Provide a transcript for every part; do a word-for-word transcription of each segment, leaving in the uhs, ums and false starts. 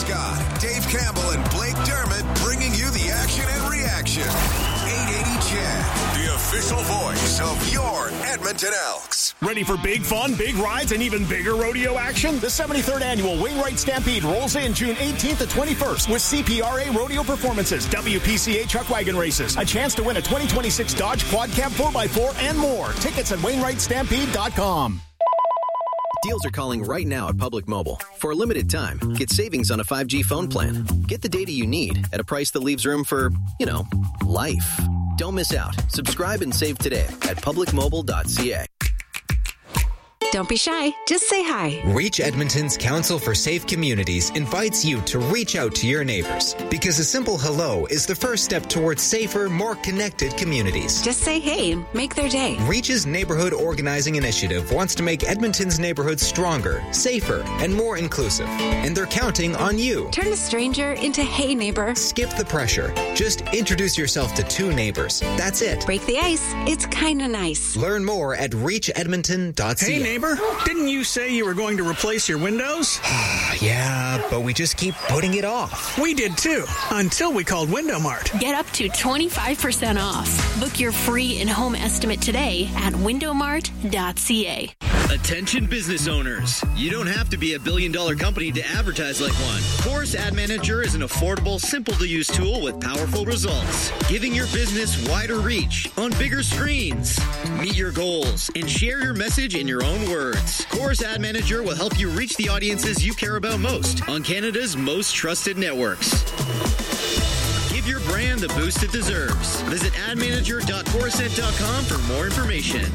Scott, Dave Campbell, and Blake Dermott bringing you the action and reaction. eight eighty C H E D, the official voice of your Edmonton Elks. Ready for big fun, big rides, and even bigger rodeo action? The seventy-third Annual Wainwright Stampede rolls in June eighteenth to twenty-first with C P R A rodeo performances, W P C A truck wagon races, a chance to win a twenty twenty-six Dodge Quad Cab four by four, and more. Tickets at wainwright stampede dot com. Deals are calling right now at Public Mobile. For a limited time, get savings on a five G phone plan. Get the data you need at a price that leaves room for, you know, life. Don't miss out. Subscribe and save today at public mobile dot c a. Don't be shy. Just say hi. Reach Edmonton's Council for Safe Communities invites you to reach out to your neighbors because a simple hello is the first step towards safer, more connected communities. Just say hey. Make their day. Reach's Neighborhood Organizing Initiative wants to make Edmonton's neighborhoods stronger, safer, and more inclusive. And they're counting on you. Turn a stranger into hey neighbor. Skip the pressure. Just introduce yourself to two neighbors. That's it. Break the ice. It's kind of nice. Learn more at reach edmonton dot c a. Hey, neighbor. Didn't you say you were going to replace your windows? Yeah, but we just keep putting it off. We did too, until we called Window Mart. Get up to twenty-five percent off. Book your free in-home estimate today at window mart dot c a. Attention business owners. You don't have to be a billion-dollar company to advertise like one. Chorus Ad Manager is an affordable, simple-to-use tool with powerful results, giving your business wider reach on bigger screens. Meet your goals and share your message in your own words. Chorus Ad Manager will help you reach the audiences you care about most on Canada's most trusted networks. Give your brand the boost it deserves. Visit ad manager dot corusent dot com for more information.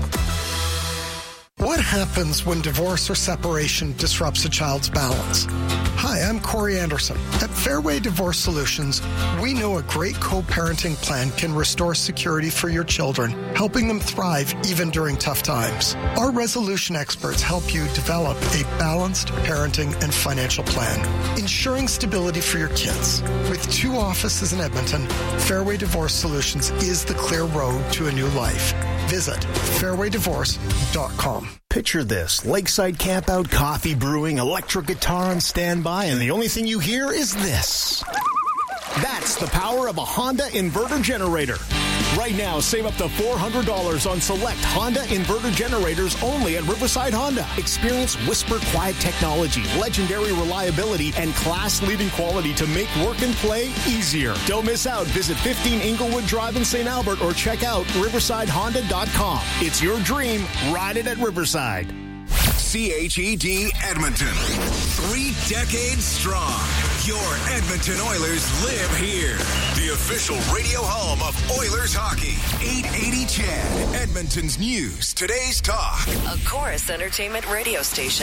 What happens when divorce or separation disrupts a child's balance? Hi, I'm Corey Anderson. At Fairway Divorce Solutions, we know a great co-parenting plan can restore security for your children, helping them thrive even during tough times. Our resolution experts help you develop a balanced parenting and financial plan, ensuring stability for your kids. With two offices in Edmonton, Fairway Divorce Solutions is the clear road to a new life. Visit fairway divorce dot com. Picture this. Lakeside campout, coffee brewing, electric guitar on standby, and the only thing you hear is this. That's the power of a Honda inverter generator. Right now, save up to four hundred dollars on select Honda inverter generators only at Riverside Honda. Experience whisper quiet technology, legendary reliability, and class-leading quality to make work and play easier. Don't miss out. Visit fifteen Inglewood Drive in Saint Albert or check out riverside honda dot com. It's your dream. Ride it at Riverside. C H E D Edmonton. Three decades strong. Your Edmonton Oilers live here. The official radio home of Oilers hockey. eight eighty C H E D. Edmonton's news. Today's talk. A Chorus Entertainment radio station.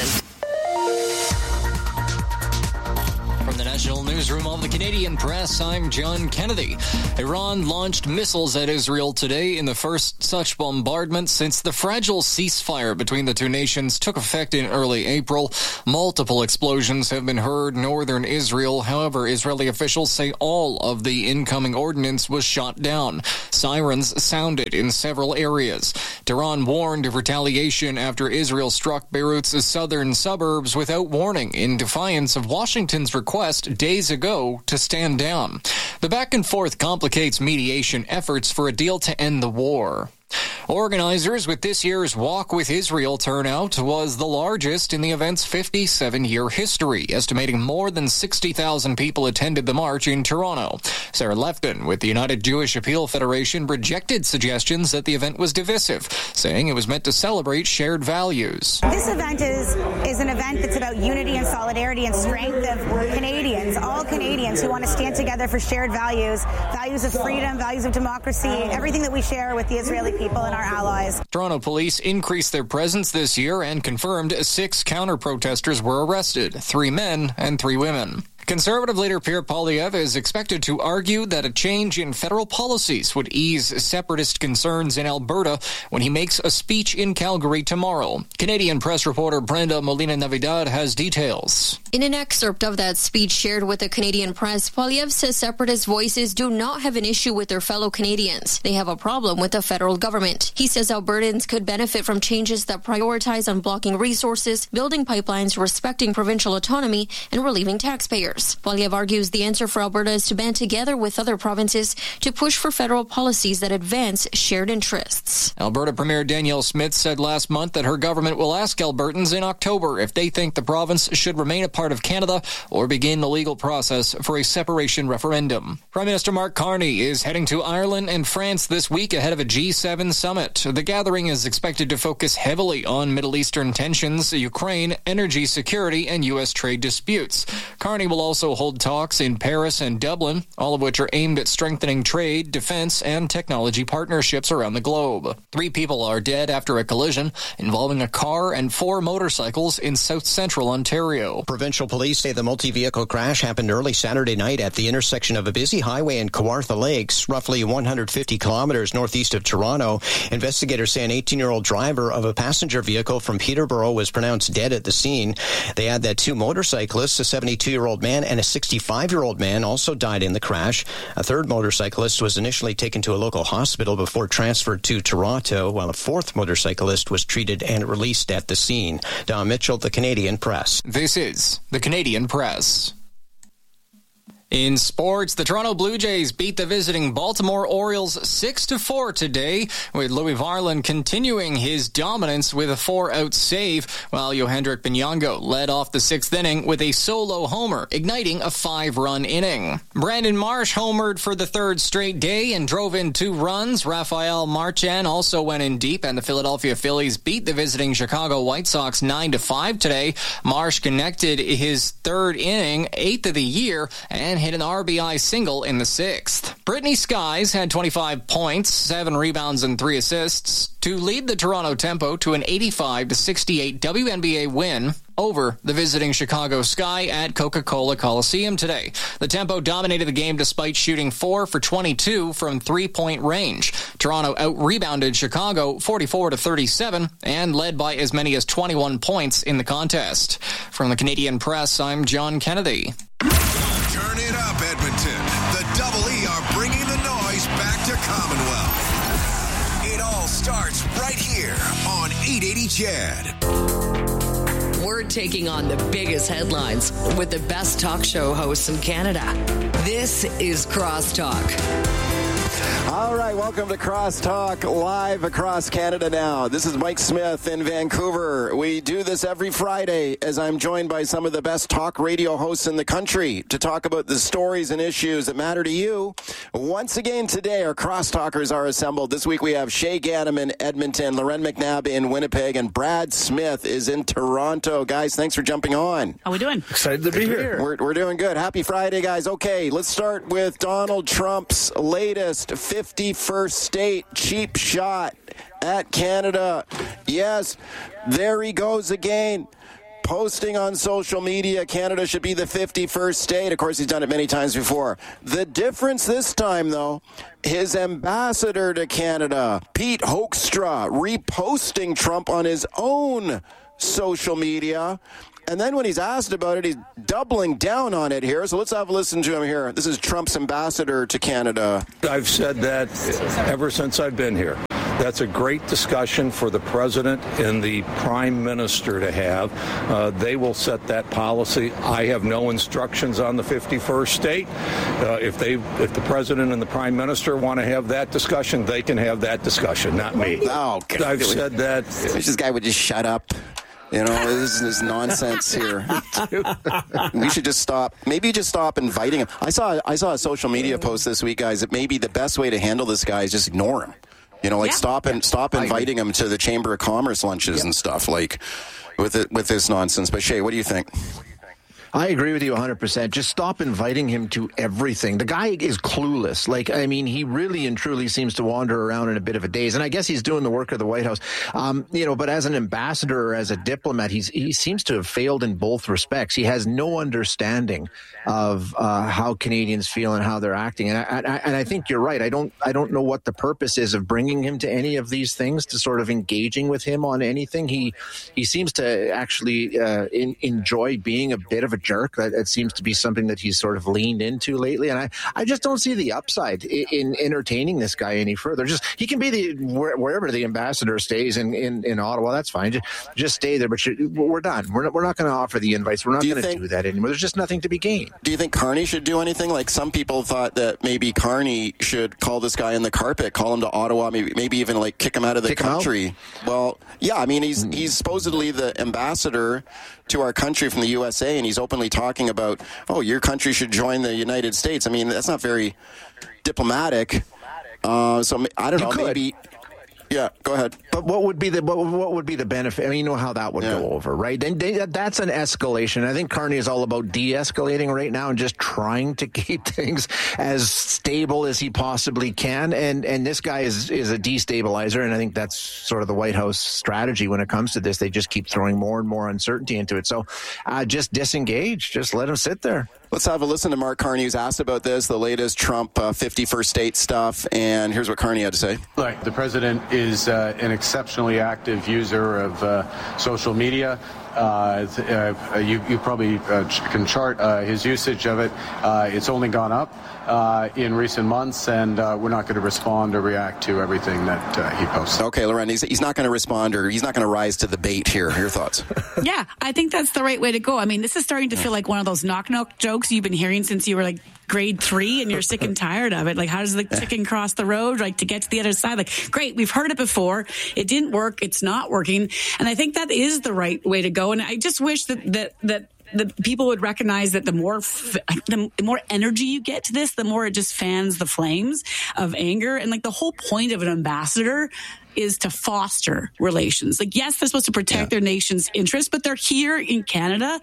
From the National Newsroom of the Canadian Press, I'm John Kennedy. Iran launched missiles at Israel today in the first such bombardment since the fragile ceasefire between the two nations took effect in early April. Multiple explosions have been heard in northern Israel. However, Israeli officials say all of the incoming ordnance was shot down. Sirens sounded in several areas. Tehran warned of retaliation after Israel struck Beirut's southern suburbs without warning in defiance of Washington's request days ago to stand down. The back and forth complicates mediation efforts for a deal to end the war. Organizers with this year's Walk with Israel turnout was the largest in the event's fifty-seven-year history, estimating more than sixty thousand people attended the march in Toronto. Sarah Lefton with the United Jewish Appeal Federation rejected suggestions that the event was divisive, saying it was meant to celebrate shared values. This event is, is an event that's about unity and solidarity and strength of Canadians, all Canadians who want to stand together for shared values, values of freedom, values of democracy, everything that we share with the Israeli people and our allies. Toronto police increased their presence this year and confirmed six counter-protesters were arrested, three men and three women. Conservative leader Pierre Poilievre is expected to argue that a change in federal policies would ease separatist concerns in Alberta when he makes a speech in Calgary tomorrow. Canadian press reporter Brenda Molina-Navidad has details. In an excerpt of that speech shared with the Canadian press, Poilievre says separatist voices do not have an issue with their fellow Canadians. They have a problem with the federal government. He says Albertans could benefit from changes that prioritize unblocking resources, building pipelines, respecting provincial autonomy, and relieving taxpayers. others. Poilievre argues the answer for Alberta is to band together with other provinces to push for federal policies that advance shared interests. Alberta Premier Danielle Smith said last month that her government will ask Albertans in October if they think the province should remain a part of Canada or begin the legal process for a separation referendum. Prime Minister Mark Carney is heading to Ireland and France this week ahead of a G seven summit. The gathering is expected to focus heavily on Middle Eastern tensions, Ukraine, energy security, and U S trade disputes. Carney will also hold talks in Paris and Dublin, all of which are aimed at strengthening trade, defense, and technology partnerships around the globe. Three people are dead after a collision involving a car and four motorcycles in south-central Ontario. Provincial police say the multi-vehicle crash happened early Saturday night at the intersection of a busy highway in Kawartha Lakes, roughly one hundred fifty kilometers northeast of Toronto. Investigators say an eighteen-year-old driver of a passenger vehicle from Peterborough was pronounced dead at the scene. They add that two motorcyclists, a seventy-two-year-old man and a sixty-five-year-old man, also died in the crash. A third motorcyclist was initially taken to a local hospital before transferred to Toronto, while a fourth motorcyclist was treated and released at the scene. Don Mitchell, The Canadian Press. This is The Canadian Press. In sports, the Toronto Blue Jays beat the visiting Baltimore Orioles six to four today, with Louis Varland continuing his dominance with a four-out save, while Yohendrick Binyongo led off the sixth inning with a solo homer, igniting a five-run inning. Brandon Marsh homered for the third straight day and drove in two runs. Rafael Marchand also went in deep, and the Philadelphia Phillies beat the visiting Chicago White Sox nine to five today. Marsh connected his third inning, eighth of the year, and hit an R B I single in the sixth. Brittany Skies had twenty-five points, seven rebounds, and three assists to lead the Toronto Tempo to an eighty-five to sixty-eight W N B A win over the visiting Chicago Sky at Coca-Cola Coliseum today. The Tempo dominated the game despite shooting four for twenty-two from three-point range. Toronto out-rebounded Chicago forty-four to thirty-seven and led by as many as twenty-one points in the contest. From the Canadian Press, I'm John Kennedy. Turn it up, Edmonton. The Double E are bringing the noise back to Commonwealth. It all starts right here on eight eighty C H E D. We're taking on the biggest headlines with the best talk show hosts in Canada. This is Crosstalk. All right, welcome to Crosstalk, live across Canada now. This is Mike Smith in Vancouver. We do this every Friday as I'm joined by some of the best talk radio hosts in the country to talk about the stories and issues that matter to you. Once again today, our Crosstalkers are assembled. This week we have Shay Ganem in Edmonton, Loren McNabb in Winnipeg, and Brad Smith is in Toronto. Guys, thanks for jumping on. How we doing? Excited to be here. We're, we're doing good. Happy Friday, guys. Okay, let's start with Donald Trump's latest fifty-first state cheap shot at Canada. Yes, there he goes again, posting on social media Canada should be the fifty-first state. Of course, he's done it many times before. The difference this time, though, his ambassador to Canada, Pete Hoekstra, reposting Trump on his own social media. And then when he's asked about it, he's doubling down on it here. So let's have a listen to him here. This is Trump's ambassador to Canada. I've said that ever since I've been here. That's a great discussion for the president and the prime minister to have. Uh, they will set that policy. I have no instructions on the fifty-first state. Uh, if they, if the president and the prime minister want to have that discussion, they can have that discussion, not me. Oh, God. I've said that. I wish this guy would just shut up. You know, this is nonsense here. We should just stop. Maybe just stop inviting him. I saw I saw a social media post this week, guys, that maybe the best way to handle this guy is just ignore him. You know, like yeah. stop and stop inviting him to the Chamber of Commerce lunches yeah. and stuff, like with it, with this nonsense. But Shay, what do you think? I agree with you one hundred percent. Just stop inviting him to everything. The guy is clueless. Like, I mean, he really and truly seems to wander around in a bit of a daze. And I guess he's doing the work of the White House. Um, you know, but as an ambassador or as a diplomat, he's he seems to have failed in both respects. He has no understanding of uh, how Canadians feel and how they're acting. And I, I, and I think you're right. I don't I don't know what the purpose is of bringing him to any of these things, to sort of engaging with him on anything. He he seems to actually uh, in, enjoy being a bit of a a jerk. That, that seems to be something that he's sort of leaned into lately. And I, I just don't see the upside in, in entertaining this guy any further. Just he can be the wherever the ambassador stays in, in, in Ottawa. That's fine. Just, just stay there. But you, we're done. We're not, we're not going to offer the invites. We're not going to do that anymore. There's just nothing to be gained. Do you think Carney should do anything? Like some people thought that maybe Carney should call this guy in the carpet, call him to Ottawa, maybe maybe even like kick him out of the kick country. Well, yeah, I mean he's he's supposedly the ambassador to our country from the U S A, and he's openly talking about, oh, your country should join the United States. I mean, that's not very diplomatic. Uh, so I don't you know, could. maybe. Yeah, go ahead. But what would be the what, what would be the benefit? I mean, you know how that would yeah. go over, right? Then they, that's an escalation. I think Carney is all about de-escalating right now and just trying to keep things as stable as he possibly can. And and this guy is is a destabilizer, and I think that's sort of the White House strategy when it comes to this. They just keep throwing more and more uncertainty into it. So uh, just disengage. Just let him sit there. Let's have a listen to Mark Carney, who's asked about this, the latest Trump uh, fifty-first state stuff, and here's what Carney had to say. Look, the president is uh, an exceptionally active user of uh, social media. Uh, uh, you, you probably uh, can chart uh, his usage of it. Uh, it's only gone up uh, in recent months, and uh, we're not going to respond or react to everything that uh, he posts. Okay, Lauren, he's, he's not going to respond, or he's not going to rise to the bait here. Your thoughts? Yeah, I think that's the right way to go. I mean, this is starting to feel like one of those knock-knock jokes you've been hearing since you were like grade three and you're sick and tired of it. Like, how does the chicken cross the road, like, to get to the other side? Like, great, we've heard it before. It didn't work. It's not working. And I think that is the right way to go. And I just wish that, that, that, the people would recognize that the more f- the more energy you get to this, the more it just fans the flames of anger. And like the whole point of an ambassador is to foster relations. Like, yes, they're supposed to protect yeah. their nation's interests, but they're here in Canada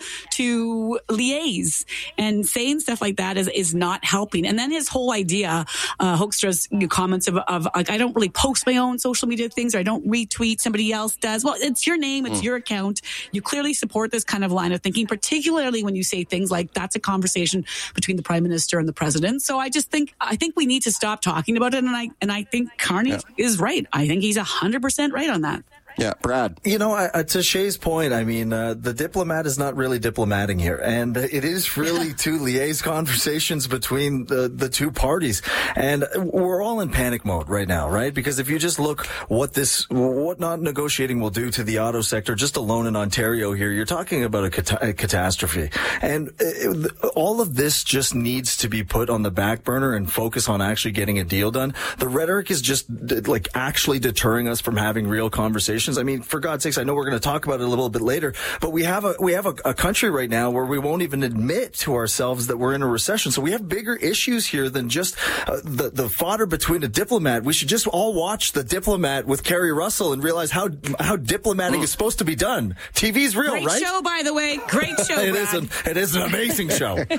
to liaise, and saying stuff like that is, is not helping. And then his whole idea, uh, Hoekstra's comments of, of like, I don't really post my own social media things, or I don't retweet, somebody else does. Well, it's your name, it's mm. your account. You clearly support this kind of line of thinking, particularly when you say things like that's a conversation between the Prime Minister and the President. So I just think, I think we need to stop talking about it. And I, and I think Carney yeah. is right. I think he's a one hundred percent right on that. Yeah, Brad. You know, uh, to Shay's point, I mean, uh, the diplomat is not really diplomating here. And it is really two liaise conversations between the, the two parties. And we're all in panic mode right now, right? Because if you just look what this, what not negotiating will do to the auto sector, just alone in Ontario here, you're talking about a, cat- a catastrophe. And it, all of this just needs to be put on the back burner and focus on actually getting a deal done. The rhetoric is just like actually deterring us from having real conversations. I mean, for God's sakes, I know we're going to talk about it a little bit later, but we have a we have a, a country right now where we won't even admit to ourselves that we're in a recession. So we have bigger issues here than just uh, the the fodder between a diplomat. We should just all watch The Diplomat with Kerry Russell and realize how how diplomatic mm. is supposed to be done. T V's real, Great right? Great show, by the way. Great show. it is an it is an amazing show. Okay,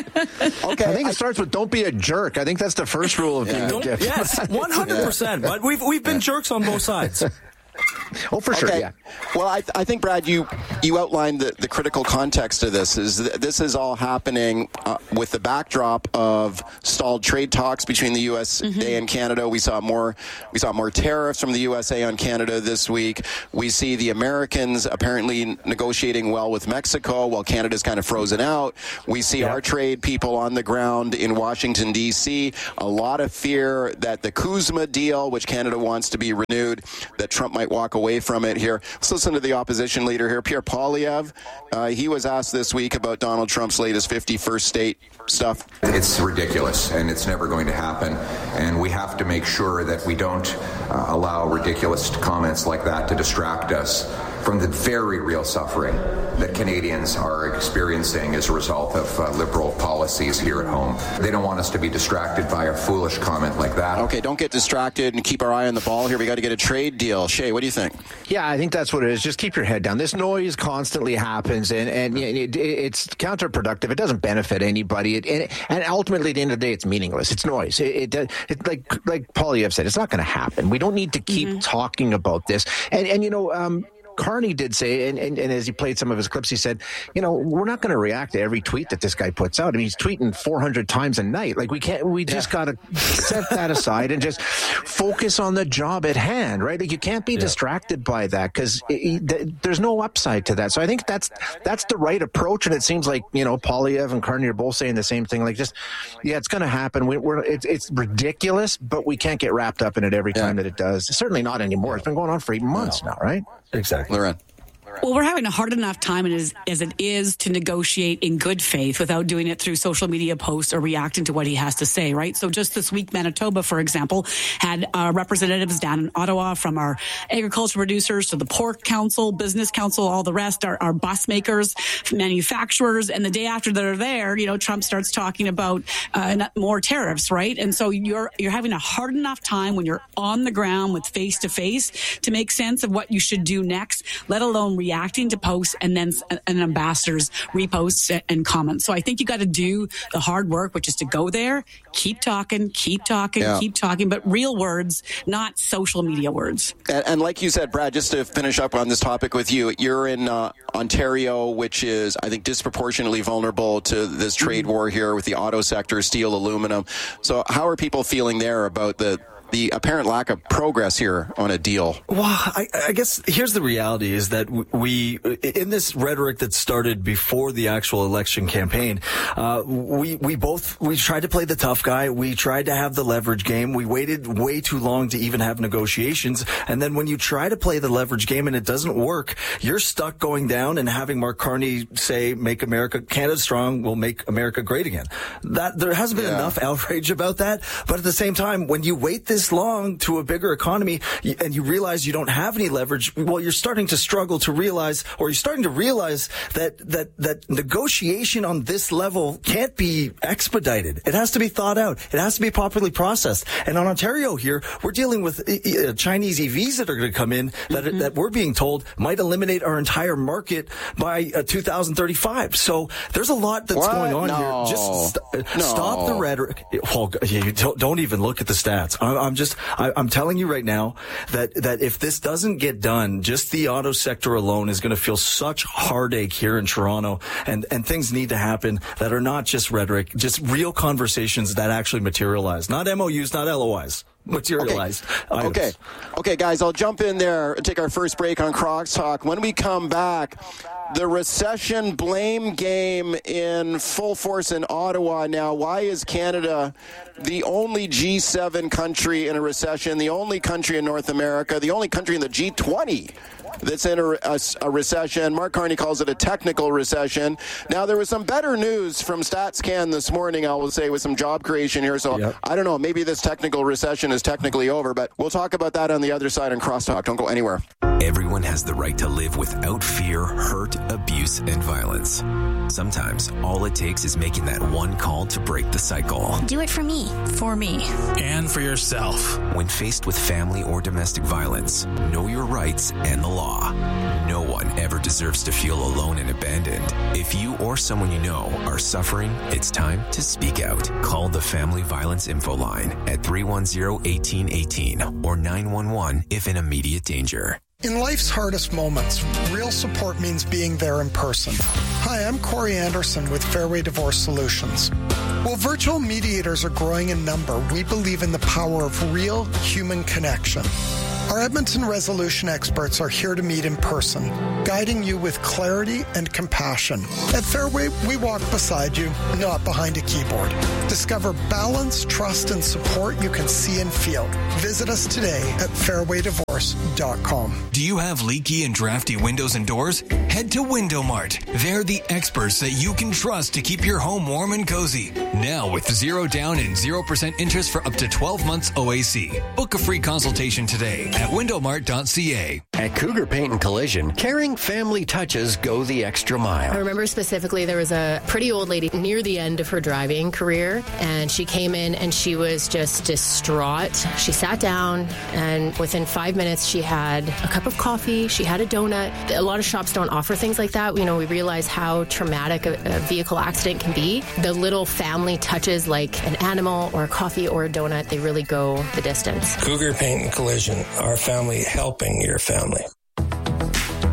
I think it starts with don't be a jerk. I think that's the first rule of yeah. being a diplomat. Yes, one hundred percent. But we've we've been jerks on both sides. Oh, for sure, okay. yeah. Well, I, I think, Brad, you you outlined the, the critical context of this. Is th- this is all happening uh, with the backdrop of stalled trade talks between the U S A mm-hmm. and Canada. We saw more we saw more tariffs from the U S A on Canada this week. We see the Americans apparently negotiating well with Mexico while Canada's kind of frozen out. We see yeah. our trade people on the ground in Washington, D C. A lot of fear that the CUSMA deal, which Canada wants to be renewed, that Trump might walk away from it here. Let's listen to the opposition leader here, Pierre Poilievre. Uh, he was asked this week about Donald Trump's latest fifty-first state stuff. It's ridiculous, and it's never going to happen. And we have to make sure that we don't uh, allow ridiculous comments like that to distract us from the very real suffering that Canadians are experiencing as a result of uh, liberal policies here at home. They don't want us to be distracted by a foolish comment like that. Okay, don't get distracted and keep our eye on the ball here. We got to get a trade deal. Shay, what do you think? Yeah, I think that's what it is. Just keep your head down. This noise constantly happens, and, and it, it, it's counterproductive. It doesn't benefit anybody. It, and, and ultimately, at the end of the day, it's meaningless. It's noise. It, it, it like like Poilievre said, it's not going to happen. We don't need to keep mm-hmm. talking about this. And, and you know, um, Carney did say, and, and, and as he played some of his clips, he said, you know, we're not going to react to every tweet that this guy puts out. I mean, he's tweeting four hundred times a night. Like, we can't, we just got to set that aside and just focus on the job at hand, right? Like, you can't be yeah. distracted by that because there's no upside to that. So I think that's that's the right approach. And it seems like, you know, Poilievre and Carney are both saying the same thing. Like, just, yeah, it's going to happen. We, we're it's, it's ridiculous, but we can't get wrapped up in it every time yeah. that it does. Certainly not anymore. It's been going on for eight months no. now, right? Exactly. Lauren. Well, we're having a hard enough time as, as it is to negotiate in good faith without doing it through social media posts or reacting to what he has to say, right? So just this week, Manitoba, for example, had uh, representatives down in Ottawa from our agriculture producers to the Pork Council, Business Council, all the rest, our, our bus makers, manufacturers. And the day after they're there, you know, Trump starts talking about uh, more tariffs, right? And so you're you're having a hard enough time when you're on the ground with face to face to make sense of what you should do next, let alone reacting to posts and then an ambassador's reposts and comments. So I think you got to do the hard work, which is to go there, keep talking, keep talking, yeah. keep talking, but real words, not social media words. And, and like you said, Brad, just to finish up on this topic with you, you're in uh, Ontario, which is, I think, disproportionately vulnerable to this trade mm-hmm. war here with the auto sector, steel, aluminum. So how are people feeling there about the the apparent lack of progress here on a deal? Well, I, I guess here's the reality is that we, in this rhetoric that started before the actual election campaign, uh, we, we both, we tried to play the tough guy. We tried to have the leverage game. We waited way too long to even have negotiations. And then when you try to play the leverage game and it doesn't work, you're stuck going down and having Mark Carney say, make America, Canada strong, will make America great again. That, there hasn't been yeah. enough outrage about that. But at the same time, when you wait this long to a bigger economy and you realize you don't have any leverage, well, you're starting to struggle to realize, or you're starting to realize that, that, that negotiation on this level can't be expedited. It has to be thought out. It has to be properly processed. And on Ontario here, we're dealing with uh, Chinese E Vs that are going to come in that, mm-hmm. that we're being told might eliminate our entire market by uh, two thousand thirty-five. So there's a lot that's what? going on no. here. Just st- no. stop the rhetoric. Well, you don't, don't even look at the stats. I'm, I'm just, I, I'm telling you right now that, that if this doesn't get done, just the auto sector alone is going to feel such heartache here in Toronto, and, and things need to happen that are not just rhetoric, just real conversations that actually materialize, not M O Us, not L O Is. Materialized. Okay. okay. Okay, guys, I'll jump in there and take our first break on Crosstalk. When we come back, the recession blame game in full force in Ottawa now. Why is Canada the only G seven country in a recession, the only country in North America, the only country in the G twenty that's in a, a, a recession? Mark Carney calls it a technical recession. Now, there was some better news from StatsCan this morning, I will say, with some job creation here. So yep. I don't know, maybe this technical recession is technically over, but we'll talk about that on the other side on Crosstalk. Don't go anywhere. Everyone has the right to live without fear, hurt, abuse, and violence. Sometimes all it takes is making that one call to break the cycle. Do it for me. For me. And for yourself. When faced with family or domestic violence, know your rights and the law. No one ever deserves to feel alone and abandoned. If you or someone you know are suffering, it's time to speak out. Call the Family Violence Info Line at three one zero, one eight one eight or nine one one if in immediate danger. In life's hardest moments, real support means being there in person. Hi, I'm Corey Anderson with Fairway Divorce Solutions. While virtual mediators are growing in number, we believe in the power of real human connection. Our Edmonton resolution experts are here to meet in person, guiding you with clarity and compassion. At Fairway, we walk beside you, not behind a keyboard. Discover balance, trust, and support you can see and feel. Visit us today at fairway divorce dot com. Do you have leaky and drafty windows and doors? Head to Window Mart. They're the experts that you can trust to keep your home warm and cozy. Now with zero down and zero percent interest for up to twelve months O A C. Book a free consultation today at window mart dot c a. At Cougar Paint and Collision, caring family touches go the extra mile. I remember specifically there was a pretty old lady near the end of her driving career, and she came in and she was just distraught. She sat down, and within five minutes she had a cup of coffee, she had a donut. A lot of shops don't offer things like that. You know, we realize how traumatic a, a vehicle accident can be. The little family touches like an animal or a coffee or a donut, they really go the distance. Cougar Paint and Collision, our family helping your family.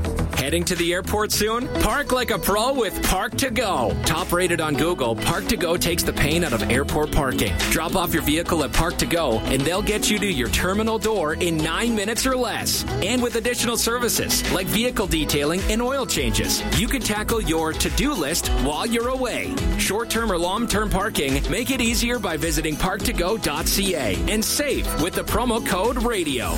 Heading to the airport soon? Park like a pro with Park to Go. Top rated on Google, Park to Go takes the pain out of airport parking. Drop off your vehicle at Park to Go and they'll get you to your terminal door in nine minutes or less. And with additional services like vehicle detailing and oil changes, you can tackle your to-do list while you're away. Short-term or long-term parking, make it easier by visiting park to go dot c a and save with the promo code radio.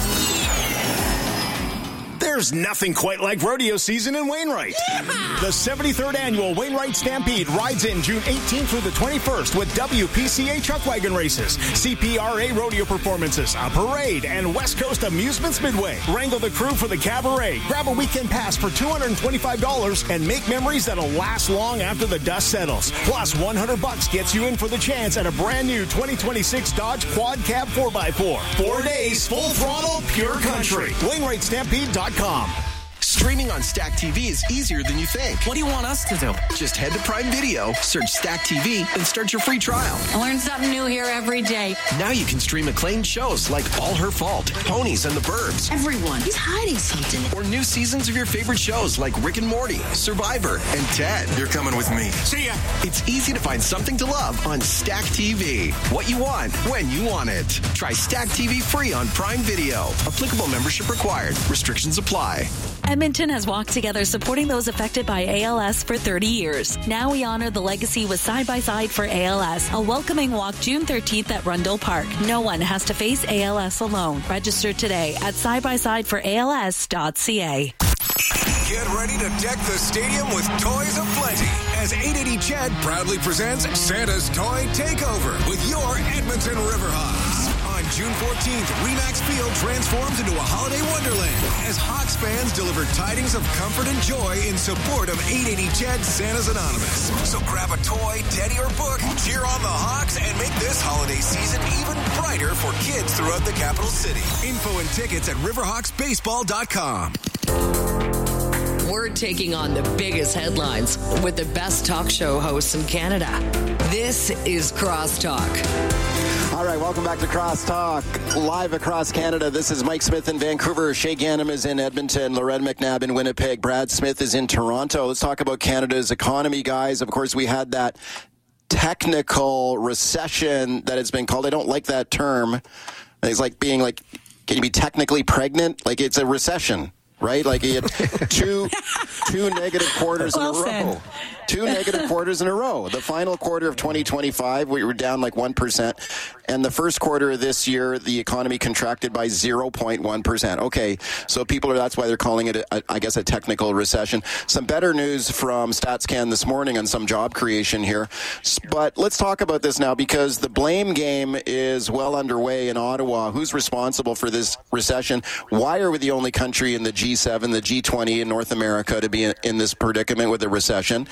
There's nothing quite like rodeo season in Wainwright. Yeah! The seventy-third annual Wainwright Stampede rides in June eighteenth through the twenty-first with W P C A truck wagon races, C P R A rodeo performances, a parade, and West Coast Amusements Midway. Wrangle the crew for the cabaret, grab a weekend pass for two hundred twenty-five dollars, and make memories that'll last long after the dust settles. Plus, one hundred bucks gets you in for the chance at a brand new twenty twenty-six Dodge Quad Cab four by four. Four days, full throttle, pure country. Wainwright Stampede dot com. Streaming on Stack T V is easier than you think. What do you want us to do? Just head to Prime Video, search Stack T V, and start your free trial. I learn something new here every day. Now you can stream acclaimed shows like All Her Fault, Ponies, and the Burbs. Everyone is hiding something. Or new seasons of your favorite shows like Rick and Morty, Survivor, and Ted. You're coming with me. See ya. It's easy to find something to love on Stack T V. What you want, when you want it. Try Stack T V free on Prime Video. Applicable membership required. Restrictions apply. Edmonton has walked together supporting those affected by A L S for thirty years. Now we honor the legacy with Side by Side for A L S, a welcoming walk June thirteenth at Rundle Park. No one has to face A L S alone. Register today at side by side for A L S dot c a. Get ready to deck the stadium with toys aplenty as eight eighty C H E D proudly presents Santa's Toy Takeover with your Edmonton Riverhawks. On June fourteenth, Remax Field transforms into a holiday wonderland as Hawks fans deliver tidings of comfort and joy in support of eight eighty C H E D Santa's Anonymous. So grab a toy, teddy, or book, cheer on the Hawks, and make this holiday season even brighter for kids throughout the capital city. Info and tickets at riverhawks baseball dot com. We're taking on the biggest headlines with the best talk show hosts in Canada. This is Crosstalk. All right, welcome back to Crosstalk, live across Canada. This is Mike Smith in Vancouver. Shay Ganem is in Edmonton. Loretta McNabb in Winnipeg. Brad Smith is in Toronto. Let's talk about Canada's economy, guys. Of course, we had that technical recession that it's been called. I don't like that term. It's like being like, can you be technically pregnant? Like it's a recession. Right? Like he had two two negative quarters well in a row. Said. Two negative quarters in a row. The final quarter of twenty twenty-five, we were down like one percent. And the first quarter of this year, the economy contracted by zero point one percent. Okay, so people are, that's why they're calling it, a, I guess, a technical recession. Some better news from StatsCan this morning on some job creation here. But let's talk about this now because the blame game is well underway in Ottawa. Who's responsible for this recession? Why are we the only country in the G seven, the G twenty in North America to be in, in this predicament with a recession?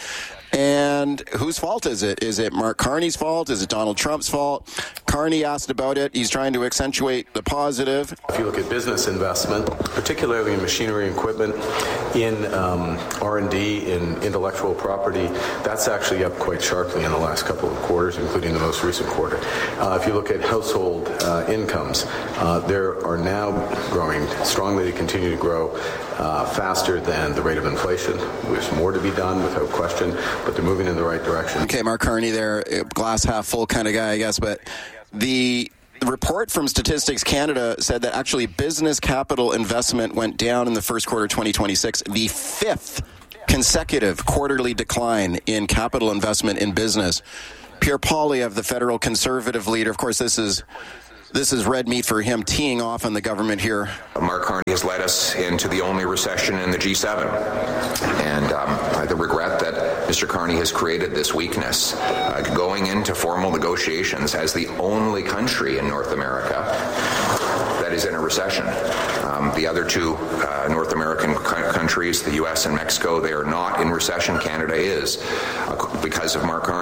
And whose fault is it? Is it Mark Carney's fault? Is it Donald Trump's fault? Carney asked about it. He's trying to accentuate the positive. If you look at business investment, particularly in machinery and equipment, in um, R and D, in intellectual property, that's actually up quite sharply in the last couple of quarters, including the most recent quarter. Uh, if you look at household uh, incomes, uh, they are now growing strongly. They continue to grow uh, faster than the rate of inflation. There's more to be done, without question, but they're moving in the right direction. Okay, Mark Carney there, glass half full kind of guy, I guess, but the report from Statistics Canada said that actually business capital investment went down in the first quarter of twenty twenty-six, the fifth consecutive quarterly decline in capital investment in business. Pierre Poilievre, the federal conservative leader, of course, this is This is red meat for him, teeing off on the government here. Mark Carney has led us into the only recession in the G seven. And um, I the regret that Mister Carney has created this weakness, uh, going into formal negotiations as the only country in North America that is in a recession. Um, the other two uh, North American c- countries, the U S and Mexico, they are not in recession. Canada is, uh, because of Mark Carney.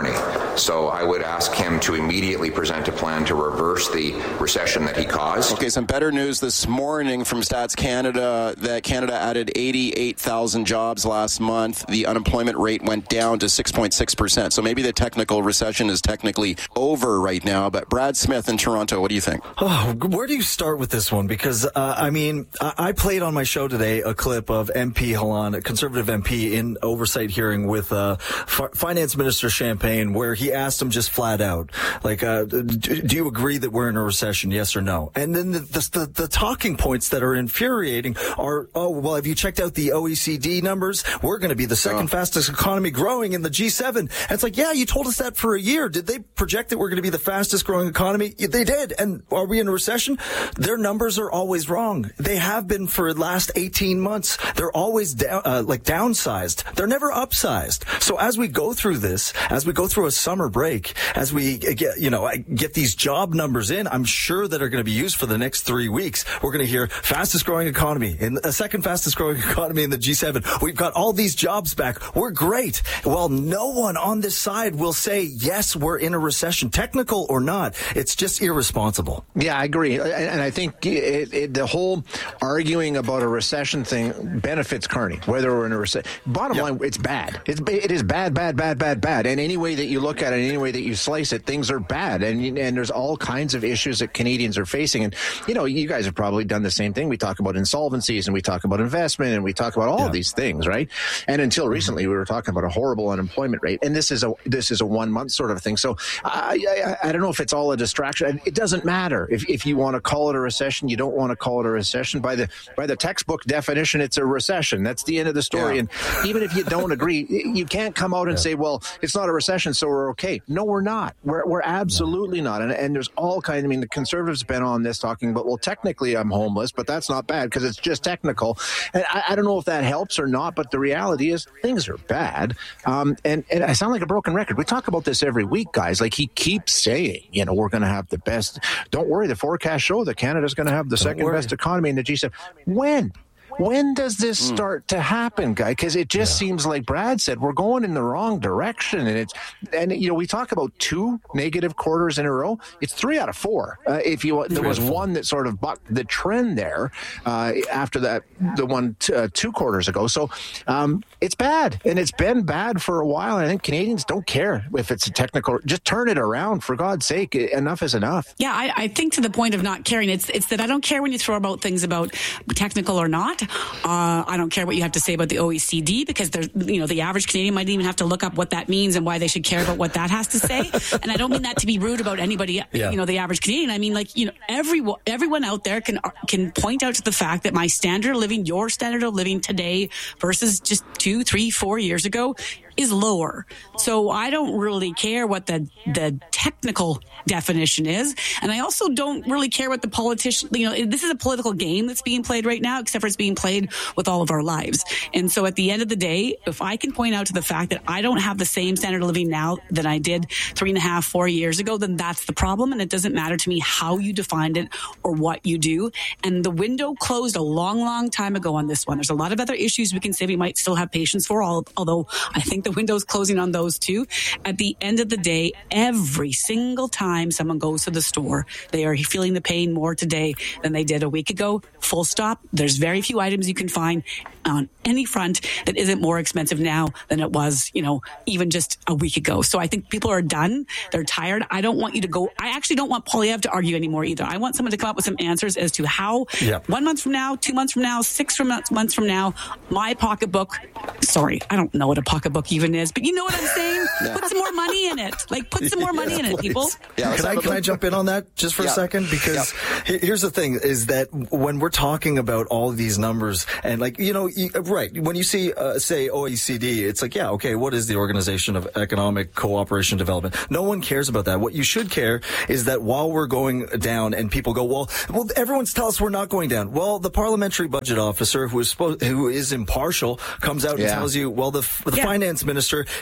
So I would ask him to immediately present a plan to reverse the recession that he caused. Okay, some better news this morning from Stats Canada that Canada added eighty-eight thousand jobs last month. The unemployment rate went down to six point six percent. So maybe the technical recession is technically over right now. But Brad Smith in Toronto, what do you think? Oh, where do you start with this one? Because, uh, I mean, I-, I played on my show today a clip of M P Halan, a Conservative M P, in oversight hearing with uh, F- Finance Minister Champagne, where he asked him just flat out, like, uh, do you agree that we're in a recession, yes or no? And then the, the, the, the talking points that are infuriating are, oh, well, have you checked out the O E C D numbers? We're going to be the second oh. fastest economy growing in the G seven. And it's like, yeah, you told us that for a year. Did they project that we're going to be the fastest growing economy? They did. And are we in a recession? Their numbers are always wrong. They have been for the last eighteen months. They're always down, uh, like downsized. They're never upsized. So as we go through this, as we go through a summer break, as we get, you know, get these job numbers in, I'm sure that are going to be used for the next three weeks. We're going to hear fastest growing economy in a second fastest growing economy in the G seven. We've got all these jobs back. We're great. Well, no one on this side will say, yes, we're in a recession, technical or not. It's just irresponsible. Yeah, I agree. And I think it, it, the whole arguing about a recession thing benefits Carney, whether we're in a recession. Bottom yep. line, it's bad. It's, it is bad, bad, bad, bad, bad. And any way that you look at it, any way that you slice it, things are bad. And, and there's all kinds of issues that Canadians are facing. And, you know, you guys have probably done the same thing. We talk about insolvencies and we talk about investment and we talk about all yeah. of these things, right? And until recently, we were talking about a horrible unemployment rate. And this is a this is a one month sort of thing. So I, I, I don't know if it's all a distraction. It doesn't matter if, if you want to call it a recession. You don't want to call it a recession. By the by the textbook definition, it's a recession. That's the end of the story. Yeah. And even if you don't agree, you can't come out and yeah. say, well, it's not a recession, so we're okay. No, we're not. We're we're absolutely no. not. And, and there's all kinds. I mean, the Conservatives have been on this talking about, well, technically I'm homeless, but that's not bad because it's just technical. And I, I don't know if that helps or not, but the reality is things are bad. Um, and, and I sound like a broken record. We talk about this every week, guys. Like he keeps saying, you know, we're going to have the best. Don't worry, the forecasts show that Canada's going to have the don't second worry. best economy in the G seven. When? When does this start to happen, guy? Because it just yeah. seems like Brad said, we're going in the wrong direction. And it's, and you know, we talk about two negative quarters in a row. It's three out of four. Uh, if you, there was one that sort of bucked the trend there uh, after that, the one t- uh, two quarters ago. So um, it's bad, and it's been bad for a while. I think Canadians don't care if it's a technical. Just turn it around, for God's sake. Enough is enough. Yeah, I, I think to the point of not caring, it's it's that I don't care when you throw about things about technical or not. Uh, I don't care what you have to say about the O E C D because there's, you know, the average Canadian might even have to look up what that means and why they should care about what that has to say. And I don't mean that to be rude about anybody, yeah. you know, the average Canadian. I mean, like, you know, everyone, everyone out there can can point out to the fact that my standard of living, your standard of living today versus just two, three, four years ago is lower. So I don't really care what the the technical definition is. And I also don't really care what the politician, you know, this is a political game that's being played right now, except for it's being played with all of our lives. And so at the end of the day, if I can point out to the fact that I don't have the same standard of living now that I did three and a half, four years ago, then that's the problem. And it doesn't matter to me how you defined it or what you do. And the window closed a long, long time ago on this one. There's a lot of other issues we can say we might still have patience for, although I think the window's closing on those too. At the end of the day, every single time someone goes to the store, they are feeling the pain more today than they did a week ago. Full stop. There's very few items you can find on any front that isn't more expensive now than it was, you know, even just a week ago. So I think people are done. They're tired. I don't want you to go. I actually don't want Poilievre to argue anymore either. I want someone to come up with some answers as to how yep. one month from now, two months from now, six from months from now, my pocketbook, sorry, I don't know what a pocketbook even is, but you know what I'm saying? Yeah. Put some more money in it. Like, put some more money yeah, in it, people. Yeah, can I, can I jump in on that just for yeah. a second? Because yeah. here's the thing is that when we're talking about all these numbers and, like, you know, you, right, when you see, uh, say, O E C D, it's like, yeah, okay, what is the Organization of Economic Cooperation and Development? No one cares about that. What you should care is that while we're going down and people go, well, well, everyone's telling us we're not going down. Well, the parliamentary budget officer who is supposed, who is impartial comes out yeah. and tells you, well, the, the yeah. finance minister, he was wrong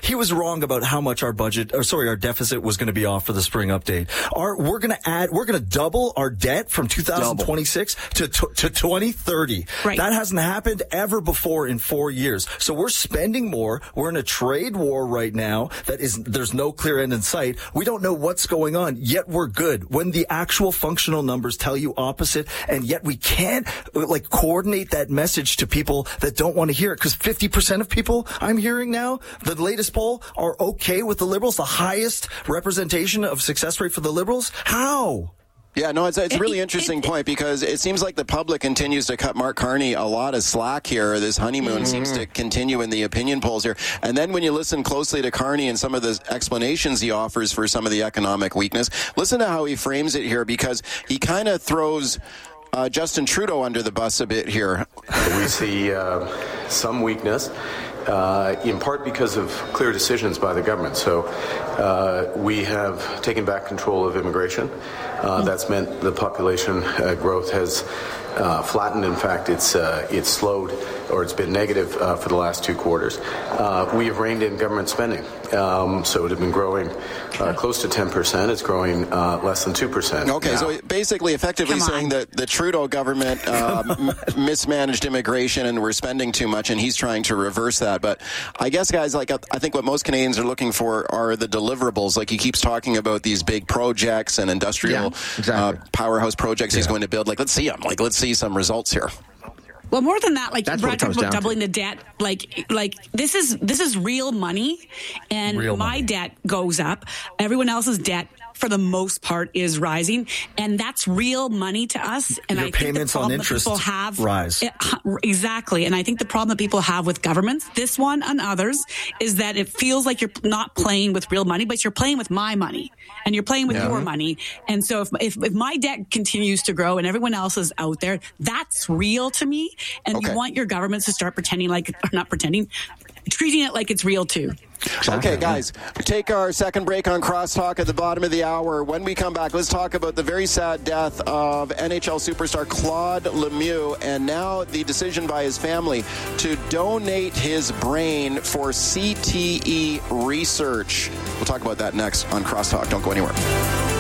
wrong about how much our budget, or sorry, our deficit was going to be off for the spring update. Our, we're going to add, we're going to double our debt from two thousand twenty-six to, to to twenty thirty. Right. That hasn't happened ever before in four years. So we're spending more. We're in a trade war right now that is, there's no clear end in sight. We don't know what's going on, yet we're good. When the actual functional numbers tell you opposite, and yet we can't like coordinate that message to people that don't want to hear it, because fifty percent of people I'm hearing now, the latest poll, are okay with the Liberals, the highest representation of success rate for the Liberals. How? Yeah, no, it's, it's a really interesting point, because it seems like the public continues to cut Mark Carney a lot of slack here. This honeymoon mm-hmm. seems to continue in the opinion polls here. And then when you listen closely to Carney and some of the explanations he offers for some of the economic weakness, listen to how he frames it here, because he kind of throws uh, Justin Trudeau under the bus a bit here. We see uh, some weakness. Uh, in part because of clear decisions by the government. So uh, we have taken back control of immigration. Uh, that's meant the population uh, growth has uh, flattened. In fact, it's uh, it's slowed, or it's been negative uh, for the last two quarters. Uh, we have reined in government spending. Um, so it had been growing uh, close to ten percent. It's growing uh, less than two percent. Okay, now. So basically effectively saying that the Trudeau government uh, m- mismanaged immigration and we're spending too much, and he's trying to reverse that. But I guess, guys, like I think what most Canadians are looking for are the deliverables. Like he keeps talking about these big projects and industrial yeah, exactly. uh, powerhouse projects yeah. he's going to build. Like, let's see them. Like, let's see some results here. Well, more than that, like That's Brad talked about doubling to. the debt. Like, like this is this is real money, and real my money. debt goes up. Everyone else's debt, for the most part, is rising, and that's real money to us. And Your I think payments the on problem interest that people have rise. It, exactly, and I think the problem that people have with governments, this one and others, is that it feels like you're not playing with real money, but you're playing with my money, and you're playing with Yeah. your money. And so, if, if if my debt continues to grow and everyone else is out there, that's real to me. And Okay. you want your governments to start pretending like, or not pretending, treating it like it's real too. Okay, guys, take our second break on Crosstalk at the bottom of the hour. When we come back, let's talk about the very sad death of N H L superstar Claude Lemieux, and now the decision by his family to donate his brain for C T E research. We'll talk about that next on Crosstalk. Don't go anywhere.